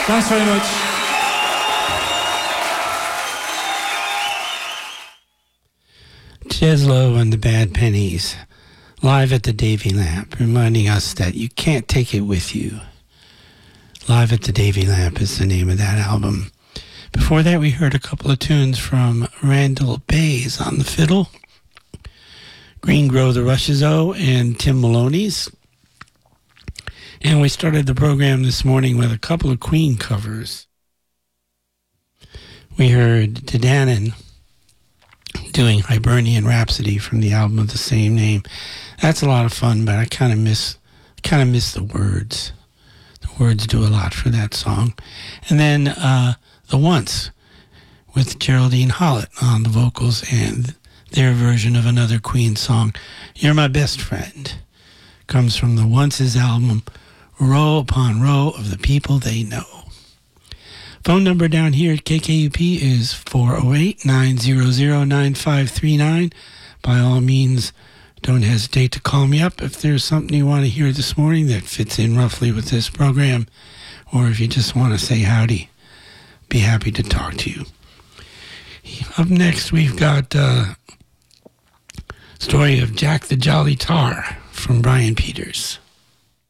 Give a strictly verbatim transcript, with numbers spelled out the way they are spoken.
Thanks very much. Jeslo and the Bad Pennies, live at the Davy Lamp, reminding us that you can't take it with you. Live at the Davy Lamp is the name of that album. Before that, we heard a couple of tunes from Randall Bays on the fiddle, Green Grow the Rushes O, and Tim Maloney's. And we started the program this morning with a couple of Queen covers. We heard Dedanin doing Hibernian Rhapsody from the album of the same name. That's a lot of fun, but I kind of miss kind of miss the words. The words do a lot for that song. And then uh, The Once with Geraldine Hollett on the vocals and their version of another Queen song, You're My Best Friend, comes from the Once's album, Row Upon Row of the People They Know. Phone number down here at K K U P is four oh eight, nine hundred, nine five three nine. By all means, don't hesitate to call me up if there's something you want to hear this morning that fits in roughly with this program, or if you just want to say howdy, be happy to talk to you. Up next, we've got uh, story of Jack the Jolly Tar from Brian Peters.